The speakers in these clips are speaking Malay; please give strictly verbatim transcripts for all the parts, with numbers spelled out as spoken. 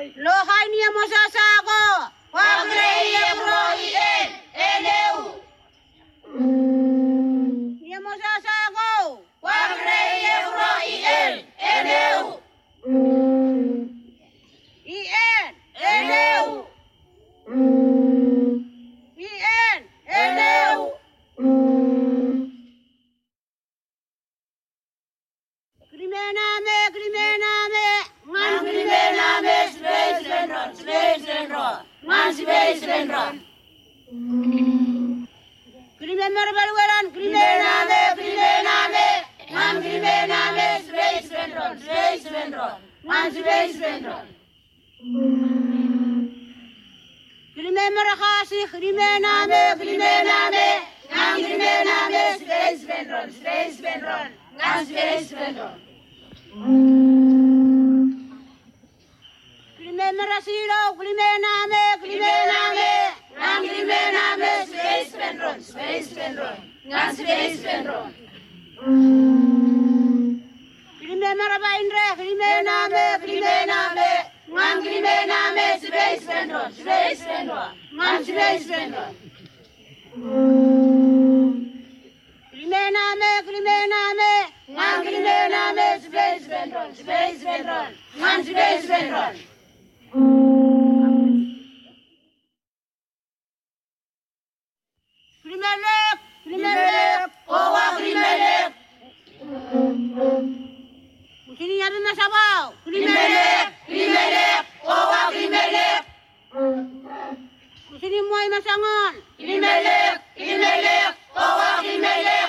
Lohay niya mo sa sako. Wagreyem roien. Eleu. Niya mo sa sako. Wagreyem roien. Eleu. Ien. Eleu. Ien. Eleu. Krimename, krimename. Ngan krimename. Space Vendron, Space Vendron. Ngan Space Vendron. Krimename balweran, krimename, krimename. Ngan krimename. Space Vendron, Space Vendron. Ngan Space Vendron. Krimename rakasi, krimename, krimename. Ngan krimename. Space Vendron, Space Vendron. Ngan Space Vendron. Krimename silo, krimename, krimename. Ngan krimename. Space Vendron, Space Vendron. Ngan Space Vendron. Krimename baindre, krimename, krimename. Ngan krimename. Space Vendron, Space Vendron. Ngan Space Vendron. Krimename, krimename. Ngan krimename. Space Vendron, Space Vendron. Ngan Space Vendron. Krimelek, krimelek. Owa krimelek. Sini nyari masabaw. Krimelek, krimelek. Owa krimelek. Sini muay masangon. Krimelek, krimelek. Owa krimelek.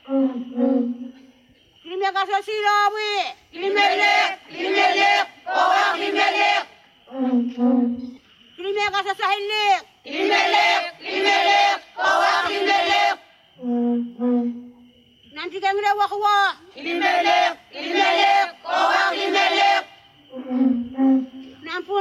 Krimelek aso silawi. Krimelek, krimelek. Owa krimelek. Krimelek aso sahilik. Krimelek, krimelek. Owa krimelek. Nanti kang lewak wa. Krimelek, krimelek.